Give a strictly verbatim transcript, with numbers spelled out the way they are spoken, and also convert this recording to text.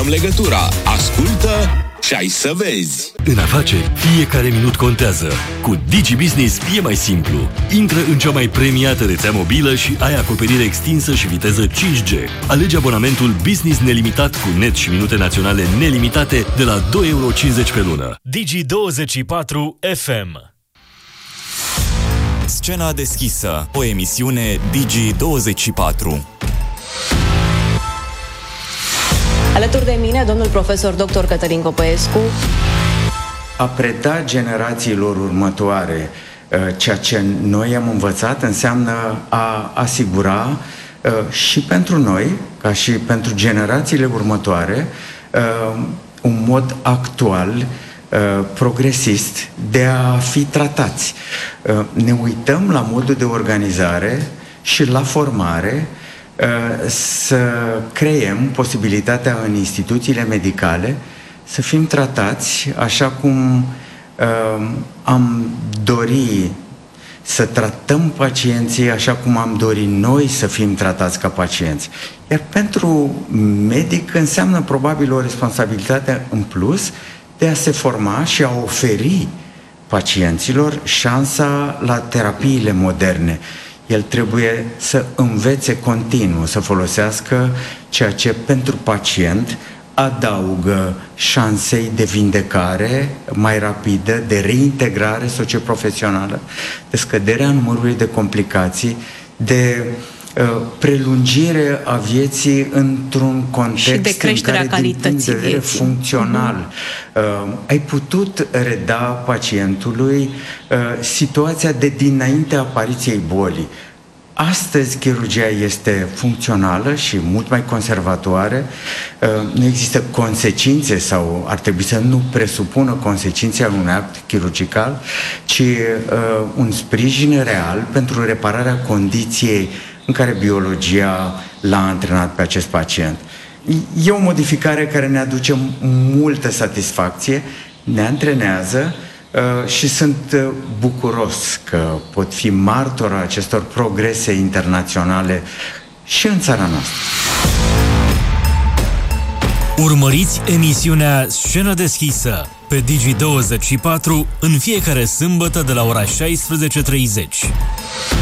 legătura. Ascultă și ai să vezi. În afaceri, fiecare minut contează. Cu DigiBusiness e mai simplu. Intră în cea mai premiată rețea mobilă și ai acoperire extinsă și viteză cinci G. Alege abonamentul Business nelimitat cu net și minute naționale nelimitate de la doi euro cincizeci pe lună. Digi douăzeci și patru F M. Scena deschisă, o emisiune Digi douăzeci și patru. Alături de mine, domnul profesor doctor Cătălin Copăescu. A preda generațiilor următoare ceea ce noi am învățat înseamnă a asigura și pentru noi, ca și pentru generațiile următoare, un mod actual, progresist de a fi tratați. Ne uităm la modul de organizare și la formare, să creăm posibilitatea în instituțiile medicale să fim tratați așa cum uh, am dori să tratăm pacienții, așa cum am dori noi să fim tratați ca pacienți. Iar pentru medic înseamnă probabil o responsabilitate în plus de a se forma și a oferi pacienților șansa la terapiile moderne. El trebuie să învețe continuu, să folosească ceea ce pentru pacient adaugă șansei de vindecare mai rapidă, de reintegrare socioprofesională, de scăderea numărului de complicații, de uh, prelungire a vieții într-un context și de creșterea în care, din punct de vedere vieții. funcțional, uh, ai putut reda pacientului uh, situația de dinainte apariției bolii. Astăzi chirurgia este funcțională și mult mai conservatoare, nu există consecințe sau ar trebui să nu presupună consecințe al unui act chirurgical, ci un sprijin real pentru repararea condiției în care biologia l-a antrenat pe acest pacient. E o modificare care ne aduce multă satisfacție, ne antrenează Uh, și sunt uh, bucuros că pot fi martor a acestor progrese internaționale și în țara noastră. Urmăriți emisiunea Scenă deschisă pe Digi douăzeci și patru în fiecare sâmbătă de la ora șaisprezece și treizeci.